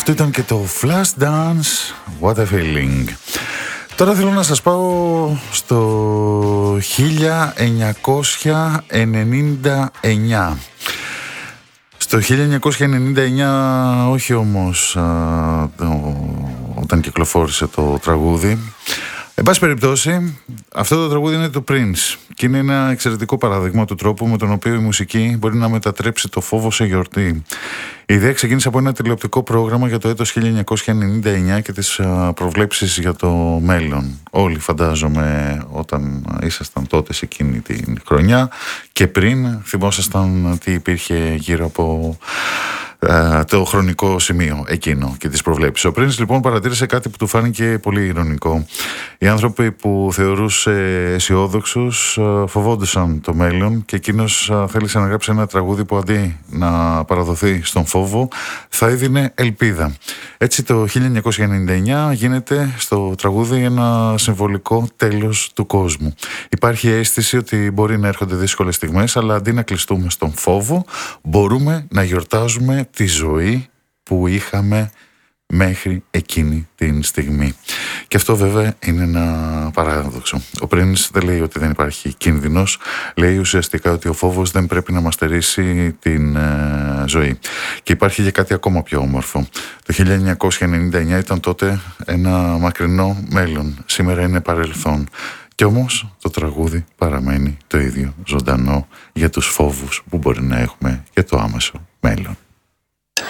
Αυτό ήταν και το Flash Dance, What a Feeling. Τώρα θέλω να σας πάω στο 1999. Στο 1999, όχι όμως όταν κυκλοφόρησε το τραγούδι. Εν πάση περιπτώσει, αυτό το τραγούδι είναι το Prince και είναι ένα εξαιρετικό παράδειγμα του τρόπου με τον οποίο η μουσική μπορεί να μετατρέψει το φόβο σε γιορτή. Η ιδέα ξεκίνησε από ένα τηλεοπτικό πρόγραμμα για το έτος 1999 και τις προβλέψεις για το μέλλον. Όλοι φαντάζομαι όταν ήσασταν τότε σε εκείνη την χρονιά και πριν θυμόσασταν τι υπήρχε γύρω από το χρονικό σημείο εκείνο και τις προβλέψεις. Ο Prince λοιπόν παρατήρησε κάτι που του φάνηκε πολύ ειρωνικό. Οι άνθρωποι που θεωρούσε αισιόδοξους φοβόντουσαν το μέλλον και εκείνος θέλησε να γράψει ένα τραγούδι που αντί να παραδοθεί στον φόβο θα έδινε ελπίδα. Έτσι το 1999 γίνεται στο τραγούδι ένα συμβολικό τέλος του κόσμου. Υπάρχει αίσθηση ότι μπορεί να έρχονται δύσκολες στιγμές, αλλά αντί να κλειστούμε στον φόβο μπορούμε να γιορτάζουμε τη ζωή που είχαμε μέχρι εκείνη την στιγμή. Και αυτό βέβαια είναι ένα παράδοξο. Ο Prince δεν λέει ότι δεν υπάρχει κίνδυνος, λέει ουσιαστικά ότι ο φόβος δεν πρέπει να μας στερήσει την ζωή. Και υπάρχει και κάτι ακόμα πιο όμορφο. Το 1999 ήταν τότε ένα μακρινό μέλλον, σήμερα είναι παρελθόν. Κι όμως το τραγούδι παραμένει το ίδιο ζωντανό για τους φόβους που μπορεί να έχουμε για το άμεσο μέλλον.